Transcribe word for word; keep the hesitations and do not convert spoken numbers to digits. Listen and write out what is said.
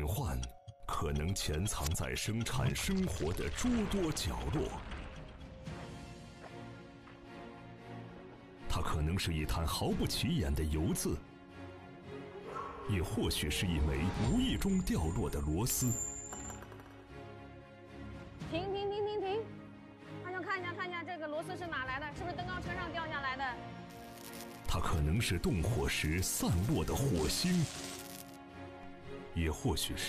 隐患可能潜藏在生产生活的诸多角落。它可能是一滩毫不起眼的油渍，也或许是一枚无意中掉落的螺丝。 停停停停停！大家看一下看一下，这个螺丝是哪来的？是不是登高车上掉下来的？ 它可能是动火时散落的火星，也或许是